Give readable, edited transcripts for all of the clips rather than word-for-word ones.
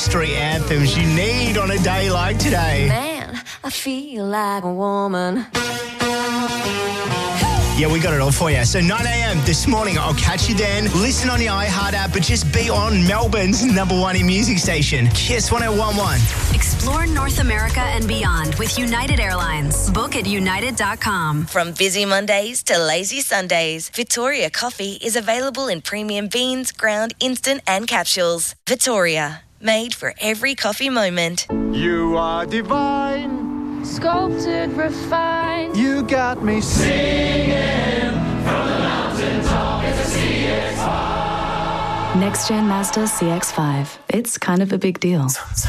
mystery anthems you need on a day like today. Man, I feel like a woman. Yeah, we got it all for you. So 9 a.m. this morning, I'll catch you then. Listen on the iHeart app, but just be on Melbourne's number one in music station, Kiss 101.1. Explore North America and beyond with United Airlines. Book at united.com. From busy Mondays to lazy Sundays, Victoria Coffee is available in premium beans, ground, instant and capsules. Victoria, made for every coffee moment. You are divine. Sculpted, refined. You got me singing from the mountaintop. It's a CX-5. Next Gen Mazda CX-5. It's kind of a big deal.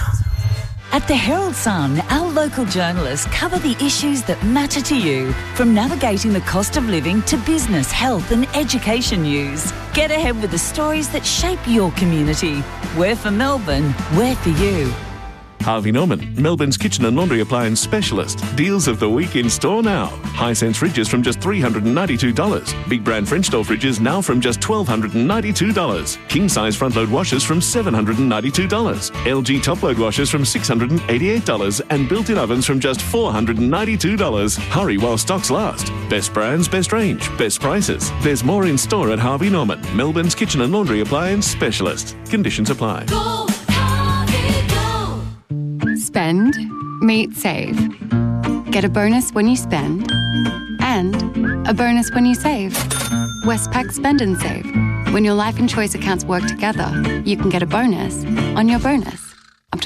At the Herald Sun, our local journalists cover the issues that matter to you, from navigating the cost of living to business, health and education news. Get ahead with the stories that shape your community. We're for Melbourne, we're for you. Harvey Norman, Melbourne's kitchen and laundry appliance specialist. Deals of the week in store now. Hisense fridges from just $392. Big brand French door fridges now from just $1,292. King size front load washers from $792. LG top load washers from $688. And built-in ovens from just $492. Hurry while stocks last. Best brands, best range, best prices. There's more in store at Harvey Norman, Melbourne's kitchen and laundry appliance specialist. Conditions apply. Go, Harvey, go. Spend, meet, save. Get a bonus when you spend and a bonus when you save. Westpac Spend and Save. When your life and choice accounts work together, you can get a bonus on your bonus, up to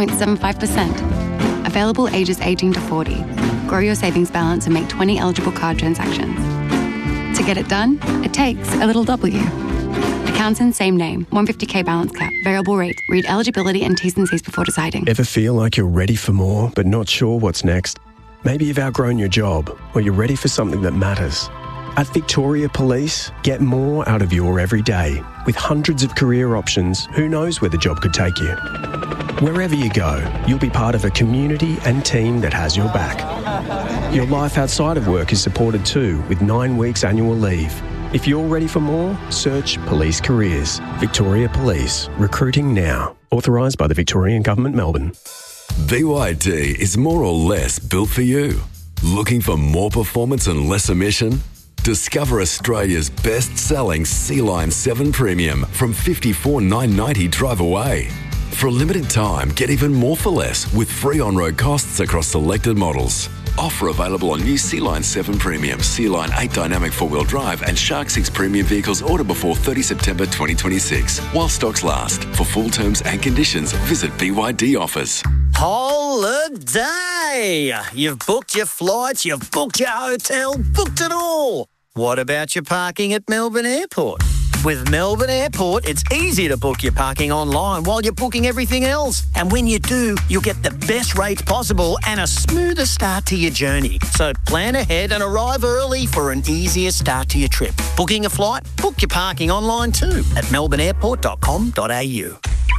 5.75%. Available ages 18 to 40. Grow your savings balance and make 20 eligible card transactions. To get it done, it takes a little W. Accounts in same name. 150k balance cap. Variable rate. Read eligibility and T's and C's before deciding. Ever feel like you're ready for more but not sure what's next? Maybe you've outgrown your job or you're ready for something that matters. At Victoria Police, get more out of your everyday. With hundreds of career options, who knows where the job could take you? Wherever you go, you'll be part of a community and team that has your back. Your life outside of work is supported too, with 9 weeks annual leave. If you're ready for more, search Police Careers. Victoria Police. Recruiting now. Authorised by the Victorian Government, Melbourne. BYD is more or less built for you. Looking for more performance and less emission? Discover Australia's best-selling C-Line 7 Premium from $54,990 drive away. For a limited time, get even more for less with free on-road costs across selected models. Offer available on new C-Line 7 Premium, C-Line 8 Dynamic 4-wheel drive and Shark 6 Premium vehicles ordered before 30 September 2026. While stocks last. For full terms and conditions, visit BYD Offers. Holiday! You've booked your flights, you've booked your hotel, booked it all. What about your parking at Melbourne Airport? With Melbourne Airport, it's easy to book your parking online while you're booking everything else. And when you do, you'll get the best rates possible and a smoother start to your journey. So plan ahead and arrive early for an easier start to your trip. Booking a flight? Book your parking online too at melbourneairport.com.au.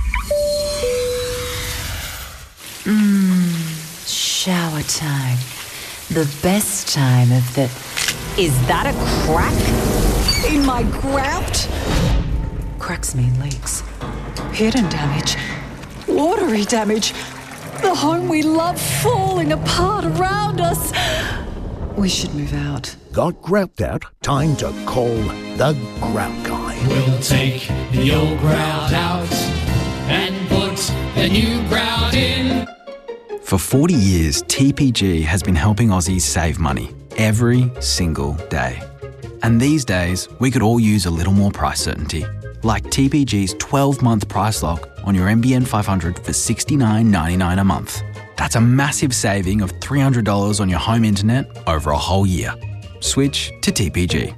Shower time. The best time of the... Is that a crack in my grout? Cracks mean leaks. Hidden damage. Watery damage. The home we love falling apart around us. We should move out. Got grout out? Time to call the Grout Guy. We'll take the old grout out and put the new grout in. For 40 years, TPG has been helping Aussies save money every single day. And these days, we could all use a little more price certainty. Like TPG's 12-month price lock on your NBN 500 for $69.99 a month. That's a massive saving of $300 on your home internet over a whole year. Switch to TPG.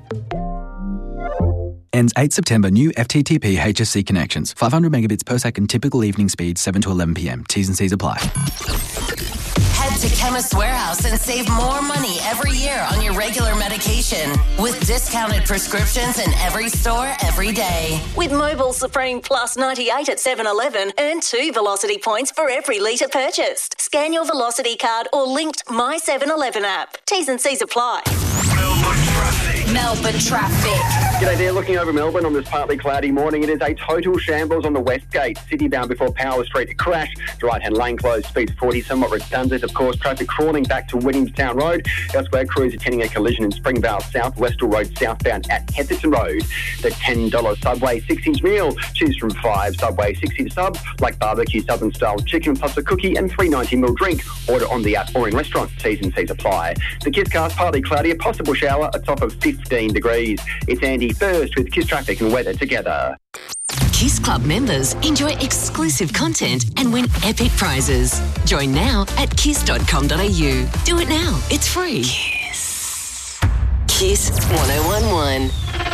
Ends 8 September. New FTTP HSC connections. 500 megabits per second. Typical evening speed 7 to 11 p.m. T's and C's apply. Head to Chemist Warehouse and save more money every year on your regular medication with discounted prescriptions in every store every day. With Mobile Supreme Plus 98 at 7-Eleven, earn 2 Velocity points for every litre purchased. Scan your Velocity card or linked My 7-Eleven app. T's and C's apply. Melbourne traffic. Melbourne traffic. G'day there, looking over Melbourne on this partly cloudy morning. It is a total shambles on the West Gate, City bound before Power Street. A crash, the right-hand lane closed, speeds 40, somewhat redundant. Of course, traffic crawling back to Williamstown Road. Elsewhere, crews attending a collision in Springvale South, Westall Road southbound at Heatherton Road. The $10 Subway 6-inch meal. Choose from 5 Subway 6-inch subs, like barbecue Southern-style chicken plus a cookie and $3.90 drink. Order on the app or in restaurant. T's and C's apply. The Kisscast, partly cloudy, a possible shower, a top of 15 degrees. It's Andy first with Kiss Traffic and weather together. Kiss Club members enjoy exclusive content and win epic prizes. Join now at kiss.com.au. Do it now. It's free. Kiss. Kiss 1011.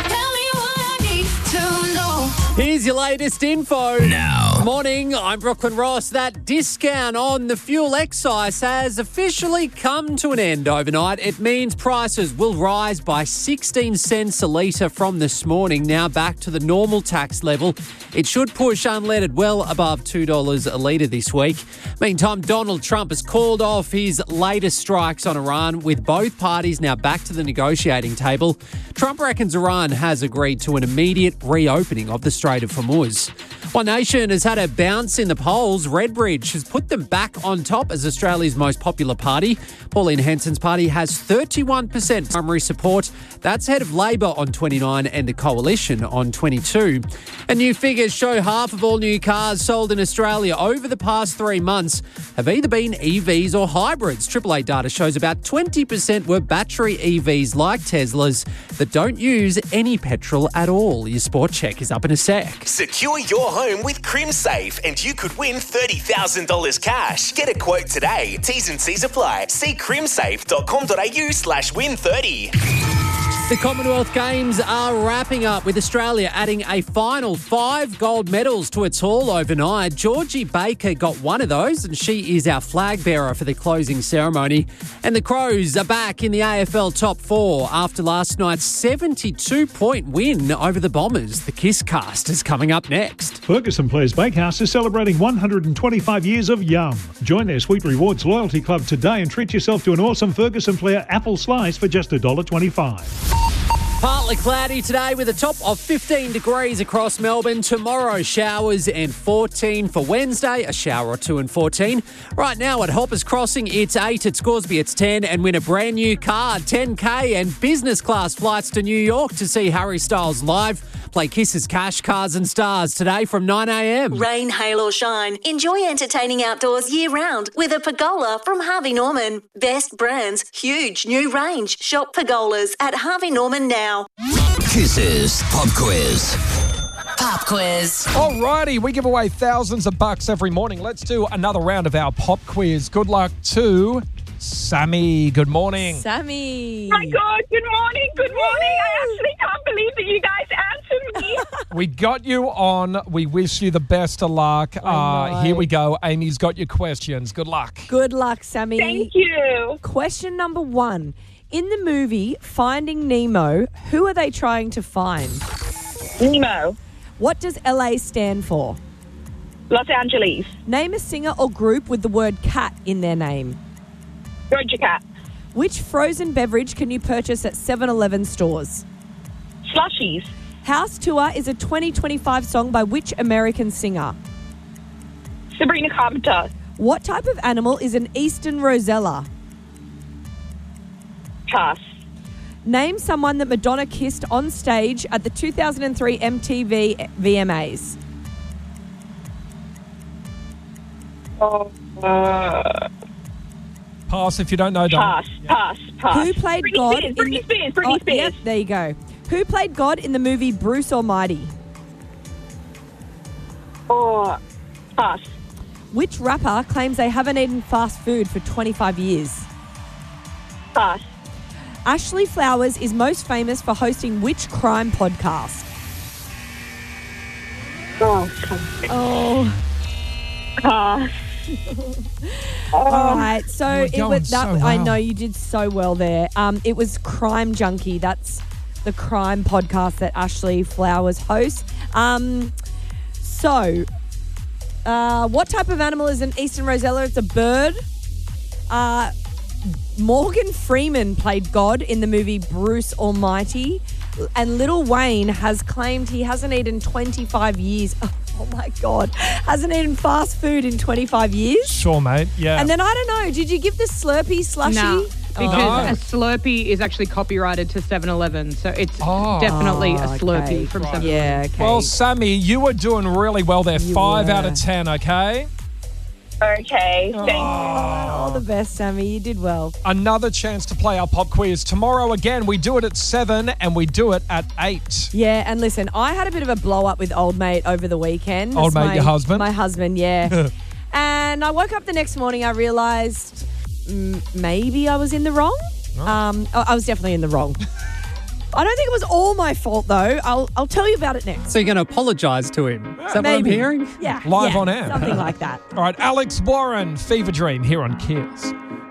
Here's your latest info. Now. Morning, I'm Brooklyn Ross. That discount on the fuel excise has officially come to an end overnight. It means prices will rise by 16 cents a litre from this morning, now back to the normal tax level. It should push unleaded well above $2 a litre this week. Meantime, Donald Trump has called off his latest strikes on Iran, with both parties now back to the negotiating table. Trump reckons Iran has agreed to an immediate reopening of the Strait of Hormuz. One Nation has had a bounce in the polls. Redbridge has put them back on top as Australia's most popular party. Pauline Hanson's party has 31% primary support. That's ahead of Labor on 29 and the Coalition on 22. And new figures show half of all new cars sold in Australia over the past 3 months have either been EVs or hybrids. AAA data shows about 20% were battery EVs like Teslas that don't use any petrol at all. Your sport check is up in a sec. Secure your home with CrimSafe and you could win $30,000 cash. Get a quote today. T's and C's apply. See crimsafe.com.au/win30. The Commonwealth Games are wrapping up, with Australia adding a final 5 gold medals to its haul overnight. Georgie Baker got one of those, and she is our flag bearer for the closing ceremony. And the Crows are back in the AFL top 4 after last night's 72-point win over the Bombers. The Kisscast is coming up next. Ferguson Players Bakehouse is celebrating 125 years of yum. Join their Sweet Rewards loyalty club today and treat yourself to an awesome Ferguson Player apple slice for just $1.25. Partly cloudy today with a top of 15 degrees across Melbourne. Tomorrow, showers and 14 for Wednesday, a shower or 2 and 14. Right now at Hoppers Crossing, it's 8. At Scoresby, it's 10. And win a brand new car, 10K and business class flights to New York to see Harry Styles live. Play Kiss's Cash, Cars and Stars today from 9 a.m. Rain, hail or shine, enjoy entertaining outdoors year-round with a pergola from Harvey Norman. Best brands, huge new range. Shop pergolas at Harvey Norman now. Kiss's Pop Quiz. Pop quiz. Alrighty, we give away thousands of bucks every morning. Let's do another round of our pop quiz. Good luck to Sammy. Good morning. Sammy. My God, good morning, good morning. I actually can't believe that you guys answered me. We got you on. We wish you the best of luck. Here we go. Amy's got your questions. Good luck. Good luck, Sammy. Thank you. Question number 1. In the movie Finding Nemo, who are they trying to find? Nemo. What does LA stand for? Los Angeles. Name a singer or group with the word cat in their name. Roger Cat. Which frozen beverage can you purchase at 7-Eleven stores? Slushies. House Tour is a 2025 song by which American singer? Sabrina Carpenter. What type of animal is an eastern rosella? Pass. Name someone that Madonna kissed on stage at the 2003 MTV VMAs. Pass if you don't know. Pass. Who played Britney God? Spears, Britney Spears. Yep, there you go. Who played God in the movie Bruce Almighty? Pass. Which rapper claims they haven't eaten fast food for 25 years? Pass. Ashley Flowers is most famous for hosting which crime podcast? Pass. All right, so it was that. so well. I know you did so well there. It was Crime Junkie. That's the crime podcast that Ashley Flowers hosts. What type of animal is an eastern rosella? It's a bird. Morgan Freeman played God in the movie Bruce Almighty, and Lil Wayne has claimed he hasn't eaten 25 years. Oh my God. Hasn't eaten fast food in 25 years. Sure, mate. Yeah. And then I don't know, did you give the Slurpee slushy? No, because No. a Slurpee is actually copyrighted to 7-Eleven, so it's definitely a Slurpee from 7-Eleven. Yeah, okay. Well, Sammy, you were doing really well there. You 5 out were. of 10, okay? Okay, thank you. All the best, Sammy. You did well. Another chance to play our pop quiz tomorrow again. We do it at 7 and we do it at 8. Yeah, and listen, I had a bit of a blow up with old mate over the weekend. Old That's mate, your husband? My husband, yeah. And I woke up the next morning, I realised maybe I was in the wrong. I was definitely in the wrong. I don't think it was all my fault, though. I'll tell you about it next. So you're going to apologise to him? Is that Maybe. what I'm hearing? Yeah. Live yeah, on air. Something like that. All right, Alex Warren, Fever Dream here on Kiss.